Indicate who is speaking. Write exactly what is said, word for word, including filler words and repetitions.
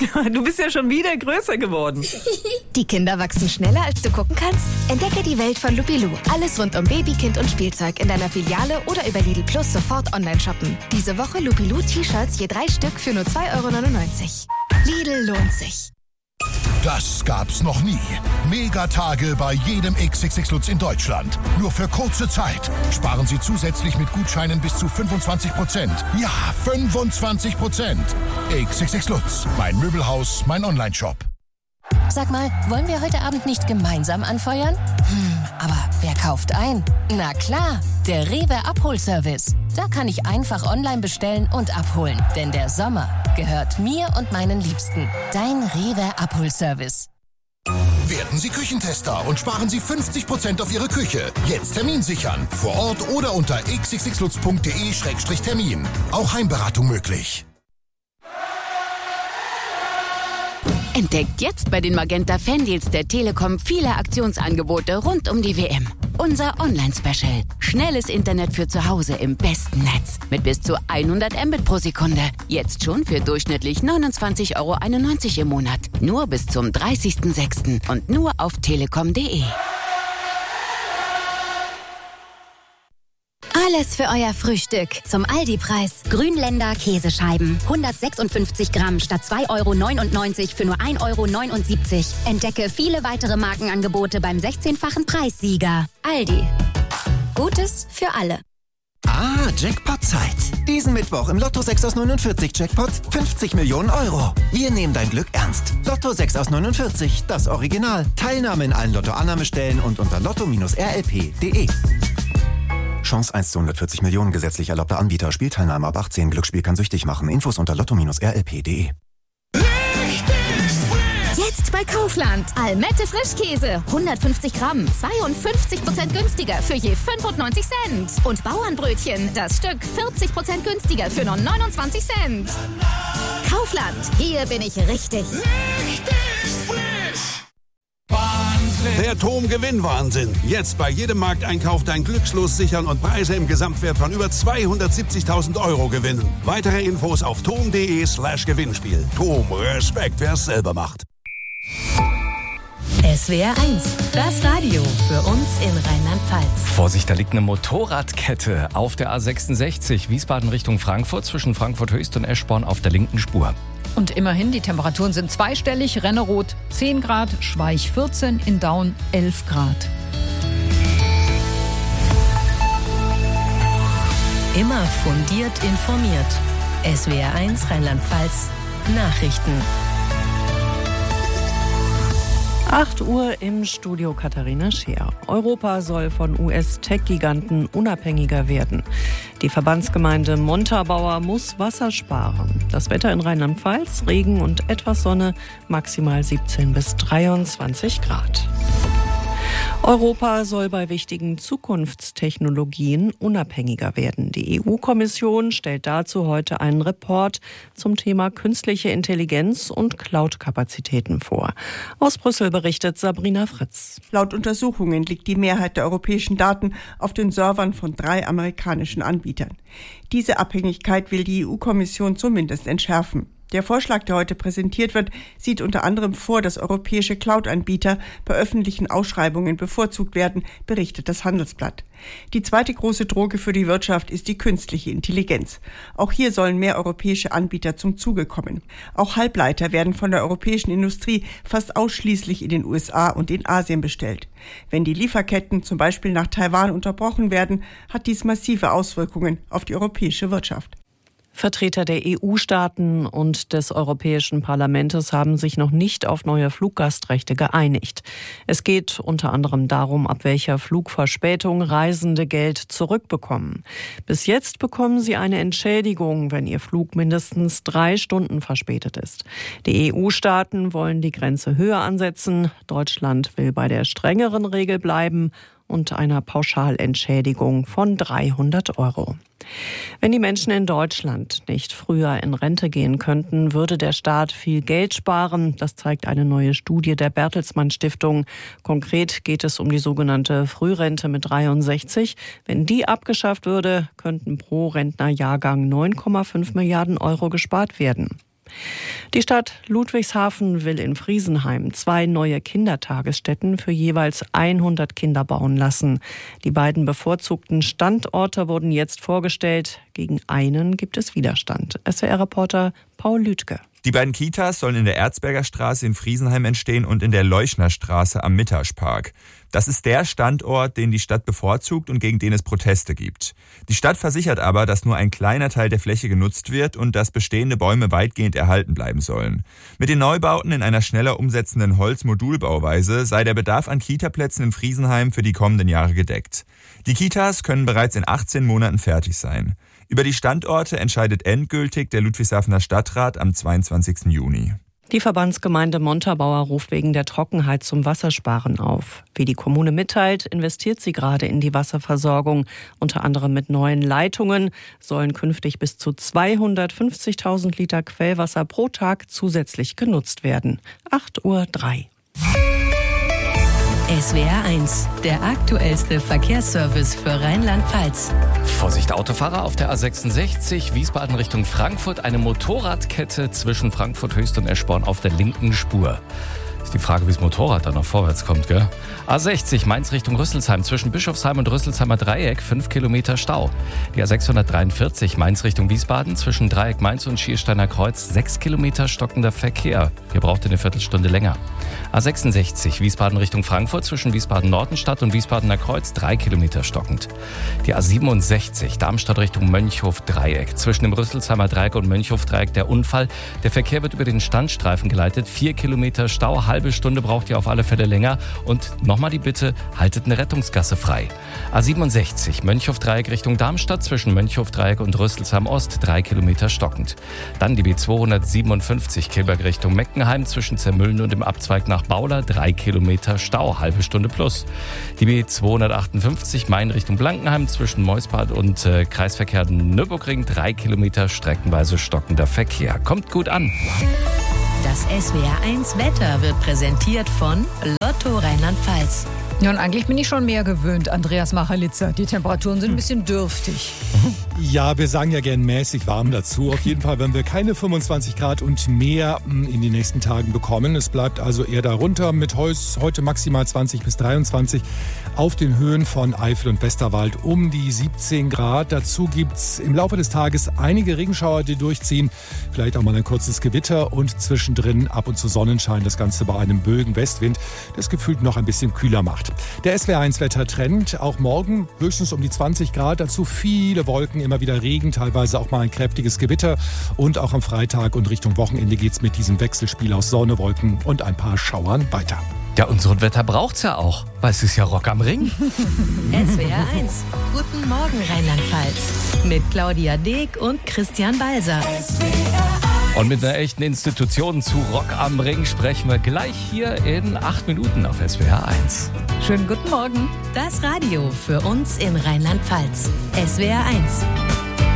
Speaker 1: Du bist ja schon wieder größer geworden.
Speaker 2: Die Kinder wachsen schneller, als du gucken kannst? Entdecke die Welt von Lupilu. Alles rund um Baby, Kind und Spielzeug in deiner Filiale oder über Lidl Plus sofort online shoppen. Diese Woche Lupilu T-Shirts je drei Stück für nur zwei Euro neunundneunzig. Lidl lohnt sich.
Speaker 3: Das gab's noch nie. Megatage bei jedem X X X Lutz in Deutschland. Nur für kurze Zeit. Sparen Sie zusätzlich mit Gutscheinen bis zu fünfundzwanzig Prozent. Ja, fünfundzwanzig Prozent. X X X Lutz. Mein Möbelhaus, mein Onlineshop.
Speaker 4: Sag mal, wollen wir heute Abend nicht gemeinsam anfeuern? Hm, aber wer kauft ein? Na klar, der Rewe Abholservice. Da kann ich einfach online bestellen und abholen. Denn der Sommer gehört mir und meinen Liebsten. Dein Rewe Abholservice.
Speaker 3: Werden Sie Küchentester und sparen Sie fünfzig Prozent auf Ihre Küche. Jetzt Termin sichern. Vor Ort oder unter x x x lutz punkt d e Schrägstrich Termin. Auch Heimberatung möglich.
Speaker 5: Entdeckt jetzt bei den Magenta Fandeals der Telekom viele Aktionsangebote rund um die W M. Unser Online-Special. Schnelles Internet für zu Hause im besten Netz. Mit bis zu hundert Mbit pro Sekunde. Jetzt schon für durchschnittlich neunundzwanzig Euro einundneunzig im Monat. Nur bis zum dreißigsten sechsten und nur auf telekom punkt d e.
Speaker 6: Alles für euer Frühstück zum Aldi-Preis. Grünländer Käsescheiben. hundertsechsundfünfzig Gramm statt zwei Euro neunundneunzig für nur ein Euro neunundsiebzig. Entdecke viele weitere Markenangebote beim sechzehnfachen Preissieger. Aldi. Gutes für alle.
Speaker 7: Ah, Jackpot-Zeit. Diesen Mittwoch im Lotto sechs aus neunundvierzig Jackpot fünfzig Millionen Euro. Wir nehmen dein Glück ernst. Lotto sechs aus neunundvierzig, das Original. Teilnahme in allen Lotto-Annahmestellen und unter lotto Bindestrich r l p punkt d e. Chance eins zu hundertvierzig Millionen, gesetzlich erlaubter Anbieter. Spielteilnahme ab achtzehn. Glücksspiel kann süchtig machen. Infos unter lotto Bindestrich r l p punkt d e.
Speaker 6: Jetzt bei Kaufland. Almette Frischkäse. hundertfünfzig Gramm. zweiundfünfzig Prozent günstiger für je fünfundneunzig Cent. Und Bauernbrötchen. Das Stück vierzig Prozent günstiger für nur neunundzwanzig Cent. Kaufland. Hier bin ich richtig.
Speaker 8: Richtig frisch. Der T O M Gewinnwahnsinn. Jetzt bei jedem Markteinkauf dein Glückslos sichern und Preise im Gesamtwert von über zweihundertsiebzigtausend Euro gewinnen. Weitere Infos auf tom punkt d e slash Gewinnspiel. T O M, Respekt, wer es selber macht.
Speaker 9: S W R eins, das Radio für uns in Rheinland-Pfalz.
Speaker 10: Vorsicht, da liegt eine Motorradkette auf der A sechsundsechzig, Wiesbaden Richtung Frankfurt, zwischen Frankfurt Höchst und Eschborn auf der linken Spur.
Speaker 11: Und immerhin, die Temperaturen sind zweistellig. Renneroth zehn Grad, Schweich vierzehn, in Daun elf Grad.
Speaker 9: Immer fundiert informiert. S W R eins Rheinland-Pfalz Nachrichten.
Speaker 12: acht Uhr im Studio Katharina Scheer. Europa soll von U S-Tech-Giganten unabhängiger werden. Die Verbandsgemeinde Montabaur muss Wasser sparen. Das Wetter in Rheinland-Pfalz, Regen und etwas Sonne, maximal siebzehn bis dreiundzwanzig Grad. Europa soll bei wichtigen Zukunftstechnologien unabhängiger werden. Die E U-Kommission stellt dazu heute einen Report zum Thema künstliche Intelligenz und Cloud-Kapazitäten vor. Aus Brüssel berichtet Sabrina Fritz.
Speaker 13: Laut Untersuchungen liegt die Mehrheit der europäischen Daten auf den Servern von drei amerikanischen Anbietern. Diese Abhängigkeit will die E U-Kommission zumindest entschärfen. Der Vorschlag, der heute präsentiert wird, sieht unter anderem vor, dass europäische Cloud-Anbieter bei öffentlichen Ausschreibungen bevorzugt werden, berichtet das Handelsblatt. Die zweite große Droge für die Wirtschaft ist die künstliche Intelligenz. Auch hier sollen mehr europäische Anbieter zum Zuge kommen. Auch Halbleiter werden von der europäischen Industrie fast ausschließlich in den U S A und in Asien bestellt. Wenn die Lieferketten zum Beispiel nach Taiwan unterbrochen werden, hat dies massive Auswirkungen auf die europäische Wirtschaft.
Speaker 12: Vertreter der E U-Staaten und des Europäischen Parlaments haben sich noch nicht auf neue Fluggastrechte geeinigt. Es geht unter anderem darum, ab welcher Flugverspätung Reisende Geld zurückbekommen. Bis jetzt bekommen sie eine Entschädigung, wenn ihr Flug mindestens drei Stunden verspätet ist. Die E U-Staaten wollen die Grenze höher ansetzen. Deutschland will bei der strengeren Regel bleiben und einer Pauschalentschädigung von dreihundert Euro. Wenn die Menschen in Deutschland nicht früher in Rente gehen könnten, würde der Staat viel Geld sparen. Das zeigt eine neue Studie der Bertelsmann Stiftung. Konkret geht es um die sogenannte Frührente mit dreiundsechzig. Wenn die abgeschafft würde, könnten pro Rentnerjahrgang neun Komma fünf Milliarden Euro gespart werden. Die Stadt Ludwigshafen will in Friesenheim zwei neue Kindertagesstätten für jeweils hundert Kinder bauen lassen. Die beiden bevorzugten Standorte wurden jetzt vorgestellt. Gegen einen gibt es Widerstand. S W R-Reporter Paul Lütke.
Speaker 14: Die beiden Kitas sollen in der Erzberger Straße in Friesenheim entstehen und in der Leuschner Straße am Mittaschpark. Das ist der Standort, den die Stadt bevorzugt und gegen den es Proteste gibt. Die Stadt versichert aber, dass nur ein kleiner Teil der Fläche genutzt wird und dass bestehende Bäume weitgehend erhalten bleiben sollen. Mit den Neubauten in einer schneller umsetzenden Holzmodulbauweise sei der Bedarf an Kitaplätzen in Friesenheim für die kommenden Jahre gedeckt. Die Kitas können bereits in achtzehn Monaten fertig sein. Über die Standorte entscheidet endgültig der Ludwigshafener Stadtrat am zweiundzwanzigsten Juni.
Speaker 12: Die Verbandsgemeinde Montabaur ruft wegen der Trockenheit zum Wassersparen auf. Wie die Kommune mitteilt, investiert sie gerade in die Wasserversorgung. Unter anderem mit neuen Leitungen sollen künftig bis zu zweihundertfünfzigtausend Liter Quellwasser pro Tag zusätzlich genutzt werden. acht Uhr drei.
Speaker 9: S W R eins, der aktuellste Verkehrsservice für Rheinland-Pfalz.
Speaker 10: Vorsicht Autofahrer auf der A sechsundsechzig, Wiesbaden Richtung Frankfurt. Eine Motorradkette zwischen Frankfurt Höchst und Eschborn auf der linken Spur. Ist die Frage, wie das Motorrad dann noch vorwärts kommt, gell? A sechzig, Mainz Richtung Rüsselsheim, zwischen Bischofsheim und Rüsselsheimer Dreieck, fünf Kilometer Stau. Die A sechshundertdreiundvierzig, Mainz Richtung Wiesbaden, zwischen Dreieck Mainz und Schiersteiner Kreuz, sechs Kilometer stockender Verkehr. Hier braucht ihr eine Viertelstunde länger. A sechsundsechzig, Wiesbaden Richtung Frankfurt, zwischen Wiesbaden-Nordenstadt und Wiesbadener Kreuz, drei Kilometer stockend. Die A siebenundsechzig, Darmstadt Richtung Mönchhof-Dreieck, zwischen dem Rüsselsheimer Dreieck und Mönchhof-Dreieck der Unfall. Der Verkehr wird über den Standstreifen geleitet, vier Kilometer Stau, halbe Stunde braucht ihr auf alle Fälle länger. Und nochmal die Bitte, haltet eine Rettungsgasse frei. A siebenundsechzig, Mönchhof-Dreieck Richtung Darmstadt, zwischen Mönchhof-Dreieck und Rüsselsheim Ost, drei Kilometer stockend. Dann die B zweihundertsiebenundfünfzig, Kilberg Richtung Meckenheim, zwischen Zermüllen und dem Abzweig nach Bauler, drei Kilometer Stau, halbe Stunde plus. Die B zweihundertachtundfünfzig, Main Richtung Blankenheim, zwischen Meusbad und äh, Kreisverkehr Nürburgring, drei Kilometer streckenweise stockender Verkehr. Kommt gut an.
Speaker 9: Das S W R eins Wetter wird präsentiert von Lotto Rheinland-Pfalz.
Speaker 11: Ja, und eigentlich bin ich schon mehr gewöhnt, Andreas Machelitzer. Die Temperaturen sind ein bisschen dürftig.
Speaker 15: Ja, wir sagen ja gern mäßig warm dazu. Auf jeden Fall werden wir keine fünfundzwanzig Grad und mehr in den nächsten Tagen bekommen. Es bleibt also eher darunter mit heute maximal zwanzig bis dreiundzwanzig. Auf den Höhen von Eifel und Westerwald um die siebzehn Grad. Dazu gibt's im Laufe des Tages einige Regenschauer, die durchziehen. Vielleicht auch mal ein kurzes Gewitter und zwischendrin ab und zu Sonnenschein. Das Ganze bei einem böigen Westwind, das gefühlt noch ein bisschen kühler macht. Der S W R eins Wettertrend, auch morgen höchstens um die zwanzig Grad, dazu viele Wolken, immer wieder Regen, teilweise auch mal ein kräftiges Gewitter. Und auch am Freitag und Richtung Wochenende geht's mit diesem Wechselspiel aus Sonne, Wolken und ein paar Schauern weiter.
Speaker 10: Ja, und so ein Wetter braucht's ja auch, weil es ist ja Rock am Ring.
Speaker 9: S W R eins, guten Morgen Rheinland-Pfalz. Mit Claudia Deek und Christian Balser.
Speaker 10: Und mit einer echten Institution zu Rock am Ring sprechen wir gleich hier in acht Minuten auf S W R eins.
Speaker 11: Schönen guten Morgen.
Speaker 9: Das Radio für uns in Rheinland-Pfalz. S W R eins.